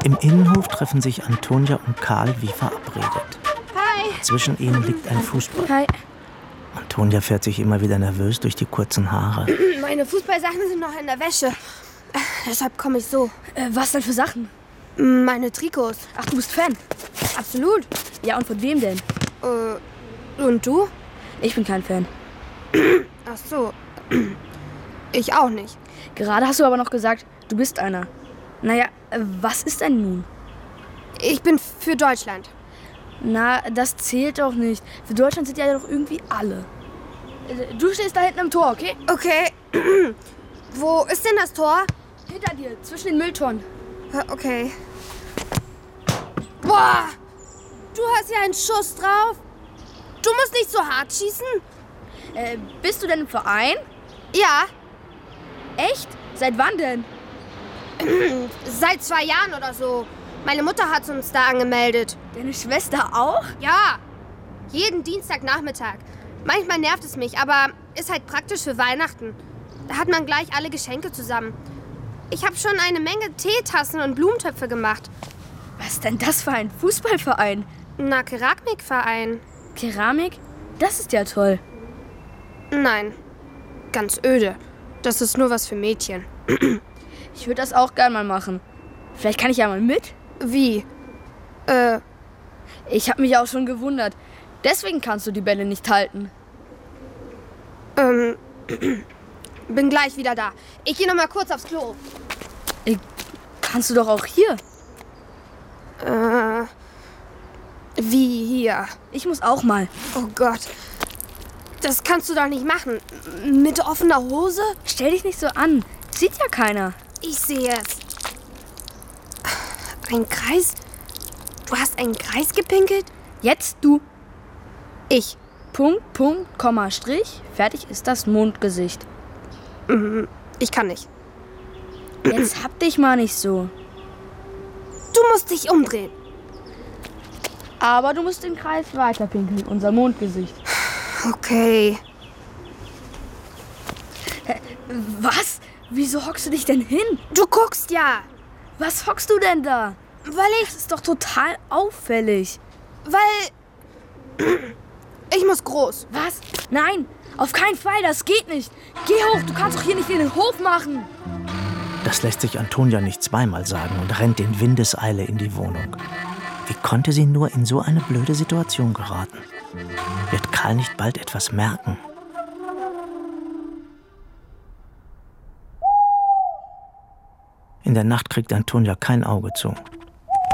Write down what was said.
Im Innenhof treffen sich Antonia und Karl wie verabredet. Hi. Zwischen ihnen liegt ein Fußball. Hi. Antonia fährt sich immer wieder nervös durch die kurzen Haare. Meine Fußballsachen sind noch in der Wäsche. Deshalb komme ich so. Was denn für Sachen? Meine Trikots. Ach, du bist Fan? Absolut. Ja, und von wem denn? Und du? Ich bin kein Fan. Ach so. Ich auch nicht. Gerade hast du aber noch gesagt, du bist einer. Naja, was ist denn nun? Ich bin für Deutschland. Na, das zählt doch nicht. Für Deutschland sind ja doch irgendwie alle. Du stehst da hinten im Tor, okay? Okay. Wo ist denn das Tor? Hinter dir, zwischen den Mülltonnen. Okay. Boah! Du hast ja einen Schuss drauf. Du musst nicht so hart schießen. Bist du denn im Verein? Ja, Echt? Seit wann denn? seit 2 Jahren oder so. Meine Mutter hat uns da angemeldet. Deine Schwester auch? Ja, jeden Dienstagnachmittag. Manchmal nervt es mich, aber ist halt praktisch für Weihnachten. Da hat man gleich alle Geschenke zusammen. Ich habe schon eine Menge Teetassen und Blumentöpfe gemacht. Was ist denn das für ein Fußballverein? Na, Keramikverein. Keramik? Das ist ja toll. Nein, ganz öde. Das ist nur was für Mädchen. Ich würde das auch gern mal machen. Vielleicht kann ich ja mal mit? Wie? Ich habe mich auch schon gewundert. Deswegen kannst du die Bälle nicht halten. Bin gleich wieder da. Ich gehe noch mal kurz aufs Klo. Kannst du doch auch hier. Wie hier? Ich muss auch mal. Oh Gott. Das kannst du doch nicht machen. Mit offener Hose? Stell dich nicht so an. Sieht ja keiner. Ich sehe es. Ein Kreis? Du hast einen Kreis gepinkelt? Jetzt du. Ich. Punkt, Punkt, Komma, Strich. Fertig ist das Mondgesicht. Ich kann nicht. Jetzt hab dich mal nicht so. Du musst dich umdrehen. Aber du musst den Kreis weiter pinkeln, unser Mondgesicht. Okay. Was? Wieso hockst du dich denn hin? Du guckst ja. Was hockst du denn da? Weil Das ist doch total auffällig. ich muss groß. Was? Nein, auf keinen Fall, das geht nicht. Geh hoch, du kannst doch hier nicht in den Hof machen. Das lässt sich Antonia nicht zweimal sagen und rennt in Windeseile in die Wohnung. Wie konnte sie nur in so eine blöde Situation geraten? Wird Karl nicht bald etwas merken? In der Nacht kriegt Antonia kein Auge zu.